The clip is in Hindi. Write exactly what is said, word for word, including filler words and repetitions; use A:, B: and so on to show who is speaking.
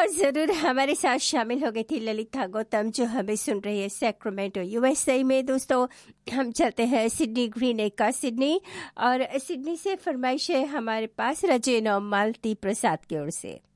A: जरूर हमारे साथ शामिल हो गई थी ललिता गौतम, जो हमें सुन रही है सैक्रामेंटो यूएसए में। दोस्तों, हम चलते हैं सिडनी ग्रीन का सिडनी, और सिडनी से फरमाइश है हमारे पास रजेन और मालती प्रसाद की ओर से।